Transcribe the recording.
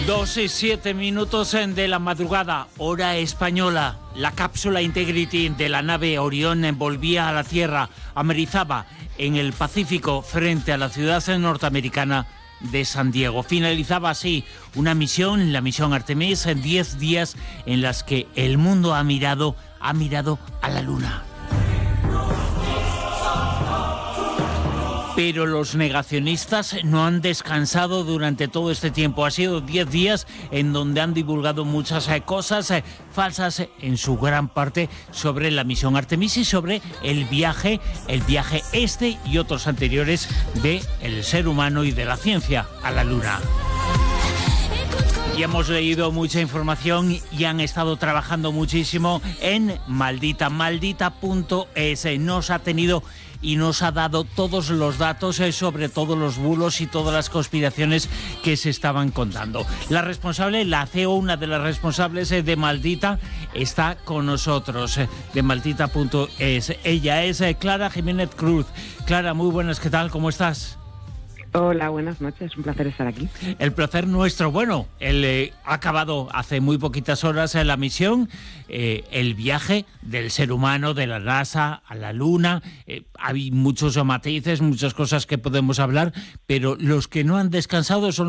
2:07 de la madrugada, hora española. La cápsula Integrity de la nave Orión volvía a la Tierra, amerizaba en el Pacífico frente a la ciudad norteamericana de San Diego. Finalizaba así una misión, la misión Artemis, en 10 días en las que el mundo ha mirado a la Luna. Pero los negacionistas no han descansado durante todo este tiempo. Ha sido 10 días en donde han divulgado muchas cosas falsas, en su gran parte, sobre la misión Artemis y sobre el viaje este y otros anteriores del ser humano y de la ciencia a la Luna. Y hemos leído mucha información y han estado trabajando muchísimo en maldita.es. Nos ha tenido y nos ha dado todos los datos sobre todos los bulos y todas las conspiraciones que se estaban contando. La responsable, la CEO, una de las responsables de Maldita, está con nosotros, de maldita.es. Ella es Clara Jiménez Cruz. Clara, muy buenas, ¿qué tal? ¿Cómo estás? Hola, buenas noches, un placer estar aquí. El placer nuestro. Bueno, ha acabado hace muy poquitas horas la misión, el viaje del ser humano, de la NASA a la Luna. Hay muchos matices, muchas cosas que podemos hablar, pero los que no han descansado son